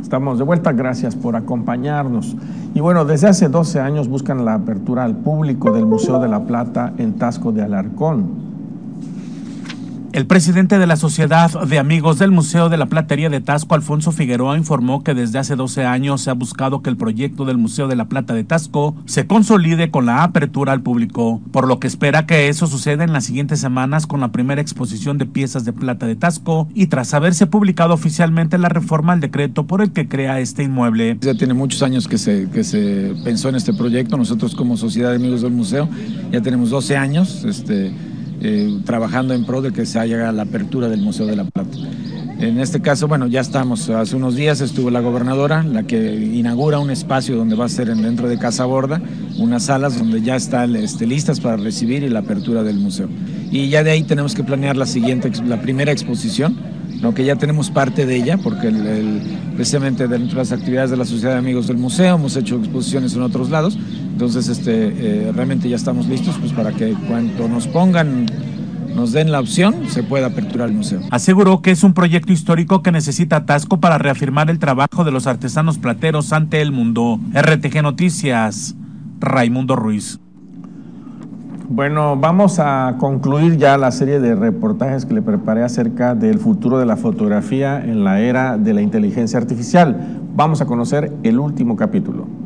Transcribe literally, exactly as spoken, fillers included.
Estamos de vuelta, gracias por acompañarnos. Y bueno, desde hace doce años buscan la apertura al público del Museo de la Plata en Taxco de Alarcón. El presidente de la Sociedad de Amigos del Museo de la Platería de Taxco, Alfonso Figueroa, informó que desde hace doce años se ha buscado que el proyecto del Museo de la Plata de Taxco se consolide con la apertura al público, por lo que espera que eso suceda en las siguientes semanas con la primera exposición de piezas de plata de Taxco y tras haberse publicado oficialmente la reforma al decreto por el que crea este inmueble. Ya tiene muchos años que se, que se pensó en este proyecto. Nosotros como Sociedad de Amigos del Museo ya tenemos doce años este, eh, trabajando en pro de que se haga la apertura del Museo de la Plata. En este caso, bueno, ya estamos, hace unos días estuvo la gobernadora, la que inaugura un espacio donde va a ser dentro de Casa Borda, unas salas donde ya están este, listas para recibir y la apertura del museo. Y ya de ahí tenemos que planear la siguiente, la primera exposición, ¿no? Que ya tenemos parte de ella, porque el, el, precisamente dentro de las actividades de la Sociedad de Amigos del Museo hemos hecho exposiciones en otros lados, entonces este, eh, realmente ya estamos listos pues, para que cuando nos pongan, nos den la opción, se pueda aperturar el museo. Aseguró que es un proyecto histórico que necesita Taxco para reafirmar el trabajo de los artesanos plateros ante el mundo. R T G Noticias, Raimundo Ruiz. Bueno, vamos a concluir ya la serie de reportajes que le preparé acerca del futuro de la fotografía en la era de la inteligencia artificial. Vamos a conocer el último capítulo.